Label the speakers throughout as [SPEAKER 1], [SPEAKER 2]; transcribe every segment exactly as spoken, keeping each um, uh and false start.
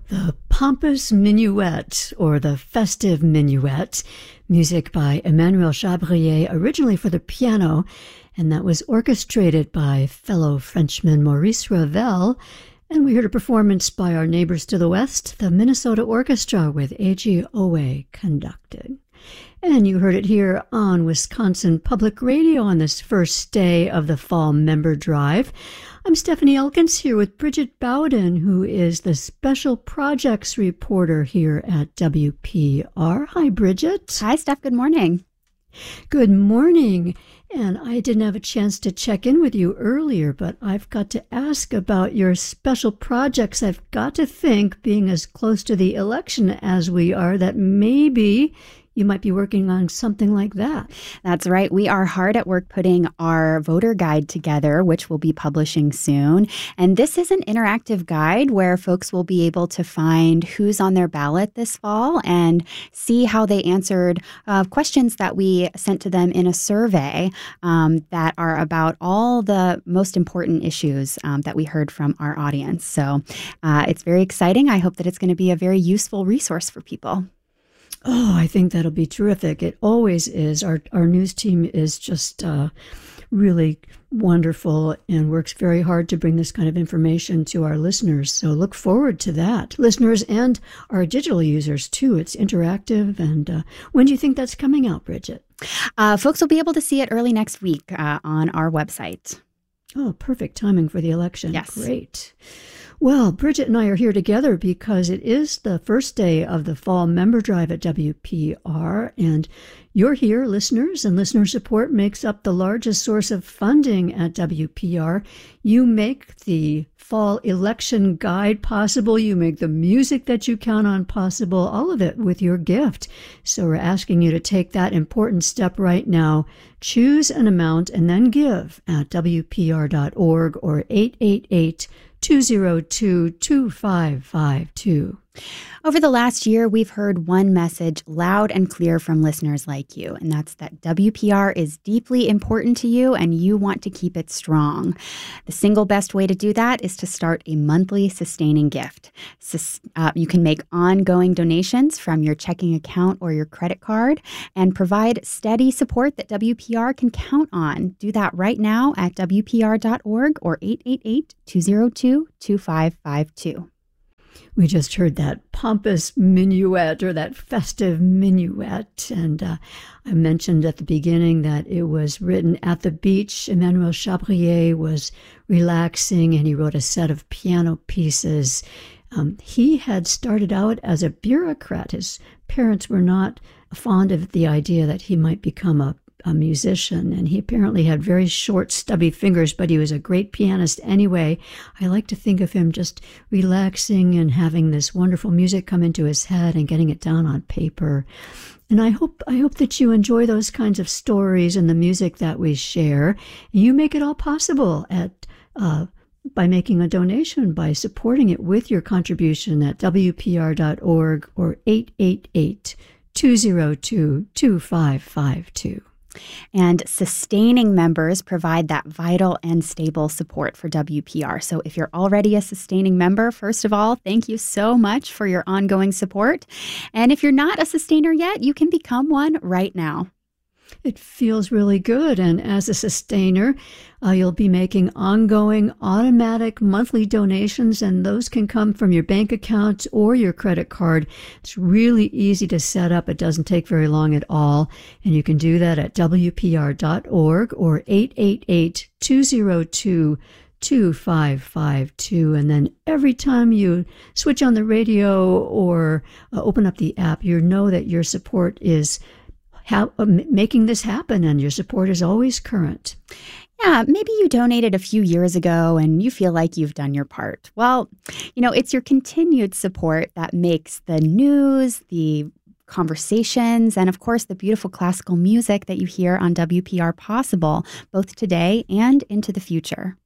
[SPEAKER 1] The Pompous Minuet, or the Festive Minuet, music by Emmanuel Chabrier, originally for the piano, and that was orchestrated by fellow Frenchman Maurice Ravel. And we heard a performance by our neighbors to the west, the Minnesota Orchestra, with A G Owe conducting. And you heard it here on Wisconsin Public Radio on this first day of the Fall Member Drive. I'm Stephanie Elkins here with Bridget Bowden, who is the Special Projects Reporter here at W P R. Hi, Bridget.
[SPEAKER 2] Hi, Steph. Good morning.
[SPEAKER 1] Good morning. And I didn't have a chance to check in with you earlier, but I've got to ask about your special projects. I've got to think, being as close to the election as we are, that maybe you might be working on something like that.
[SPEAKER 2] That's right. We are hard at work putting our voter guide together, which we'll be publishing soon. And this is an interactive guide where folks will be able to find who's on their ballot this fall and see how they answered uh, questions that we sent to them in a survey um, that are about all the most important issues um, that we heard from our audience. So uh, it's very exciting. I hope that it's going to be a very useful resource for people.
[SPEAKER 1] Oh, I think that'll be terrific. It always is. Our our news team is just uh, really wonderful and works very hard to bring this kind of information to our listeners. So look forward to that. Listeners and our digital users, too. It's interactive. And uh, when do you think that's coming out, Bridget?
[SPEAKER 2] Uh, folks will be able to see it early next week uh, on our website.
[SPEAKER 1] Oh, perfect timing for the election.
[SPEAKER 2] Yes.
[SPEAKER 1] Great. Well, Bridget and I are here together because it is the first day of the Fall Member Drive at W P R, and you're here, listeners, and listener support makes up the largest source of funding at W P R. You make the fall election guide possible. You make the music that you count on possible, all of it with your gift. So we're asking you to take that important step right now. Choose an amount and then give at W P R dot org or eight eight eight, two zero two, two five five two.
[SPEAKER 2] Over the last year, we've heard one message loud and clear from listeners like you, and that's that W P R is deeply important to you and you want to keep it strong. The single best way to do that is to start a monthly sustaining gift. Sus- uh, you can make ongoing donations from your checking account or your credit card and provide steady support that W P R can count on. Do that right now at W P R dot org or eight eight eight, two zero two, two five five two.
[SPEAKER 1] We just heard that pompous minuet, or that festive minuet, and uh, I mentioned at the beginning that it was written at the beach. Emmanuel Chabrier was relaxing, and he wrote a set of piano pieces. Um, he had started out as a bureaucrat. His parents were not fond of the idea that he might become a a musician, and he apparently had very short, stubby fingers, but he was a great pianist anyway. I like to think of him just relaxing and having this wonderful music come into his head and getting it down on paper. And I hope I hope that you enjoy those kinds of stories and the music that we share. You make it all possible at uh, by making a donation, by supporting it with your contribution at W P R dot org or eight eight eight, two zero two, two five five two.
[SPEAKER 2] And sustaining members provide that vital and stable support for W P R. So if you're already a sustaining member, first of all, thank you so much for your ongoing support. And if you're not a sustainer yet, you can become one right now.
[SPEAKER 1] It feels really good. And as a sustainer, uh, you'll be making ongoing automatic monthly donations, and those can come from your bank account or your credit card. It's really easy to set up. It doesn't take very long at all. And you can do that at W P R dot org or eight eight eight, two zero two, two five five two. And then every time you switch on the radio or uh, open up the app, you know that your support is How, uh, making this happen, and your support is always current.
[SPEAKER 2] Yeah, maybe you donated a few years ago and you feel like you've done your part. Well, you know, it's your continued support that makes the news, the conversations, and of course the beautiful classical music that you hear on W P R possible, both today and into the future.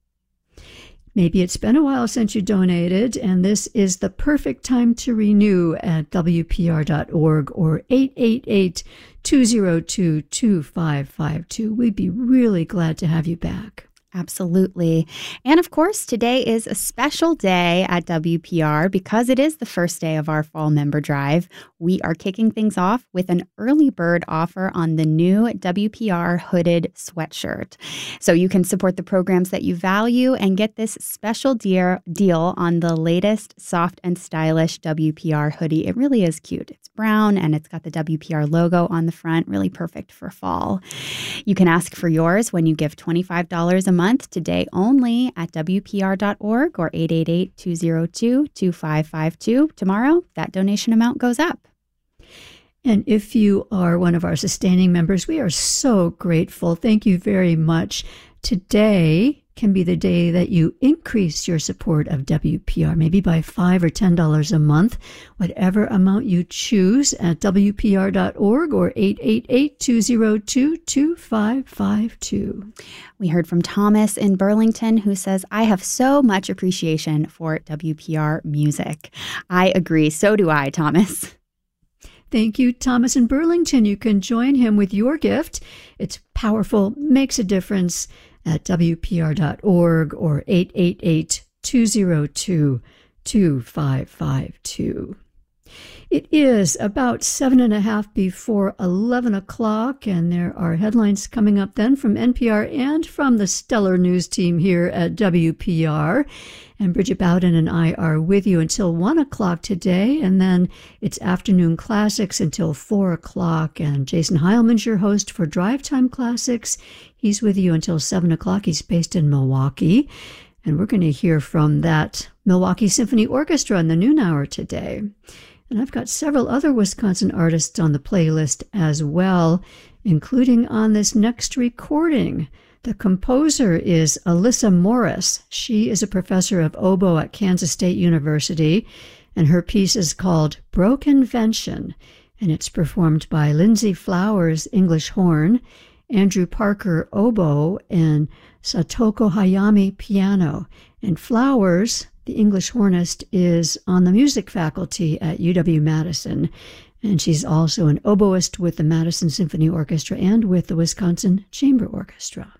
[SPEAKER 1] Maybe it's been a while since you donated, and this is the perfect time to renew at W P R dot org or eight eight eight, two zero two, two five five two. We'd be really glad to have you back.
[SPEAKER 2] Absolutely. And of course, today is a special day at W P R because it is the first day of our fall member drive. We are kicking things off with an early bird offer on the new W P R hooded sweatshirt. So you can support the programs that you value and get this special dear deal on the latest soft and stylish W P R hoodie. It really is cute. It's brown and it's got the W P R logo on the front, really perfect for fall. You can ask for yours when you give twenty-five dollars a month today only at W P R dot org or eight eight eight, two zero two, two five five two. Tomorrow, that donation amount goes up.
[SPEAKER 1] And if you are one of our sustaining members, we are so grateful. Thank you very much. Today can be the day that you increase your support of W P R, maybe by five or ten dollars a month, whatever amount you choose at W P R dot org or eight eight eight, two zero two, two five five two.
[SPEAKER 2] We heard from Thomas in Burlington who says, I have so much appreciation for W P R music. I agree. So do I, Thomas.
[SPEAKER 1] Thank you, Thomas in Burlington. You can join him with your gift. It's powerful, makes a difference at W P R dot org or eight eight eight, two zero two, two five five two. It is about seven and a half before eleven o'clock, and there are headlines coming up then from N P R and from the stellar news team here at W P R. And Bridget Bowden and I are with you until one o'clock today, and then it's afternoon classics until four o'clock. And Jason Heilman's your host for Drive Time Classics. He's with you until seven o'clock. He's based in Milwaukee. And we're going to hear from that Milwaukee Symphony Orchestra in the noon hour today. And I've got several other Wisconsin artists on the playlist as well, including on this next recording. The composer is Alyssa Morris. She is a professor of oboe at Kansas State University, and her piece is called Brokenvention, and it's performed by Lindsay Flowers, English horn, Andrew Parker, oboe, and Satoko Hayami, piano. And Flowers, the English hornist, is on the music faculty at U W-Madison, and she's also an oboist with the Madison Symphony Orchestra and with the Wisconsin Chamber Orchestra.